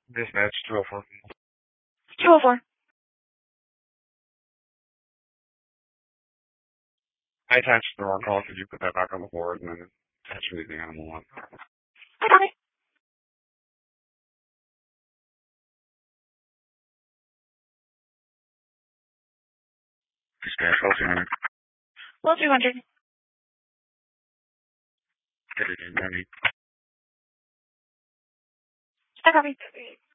Dispatch 204. 204. I attached the wrong call. Could you put that back on the board and then attach the animal one? I got it. Dispatch 200. Well, 200. Ready. I copy.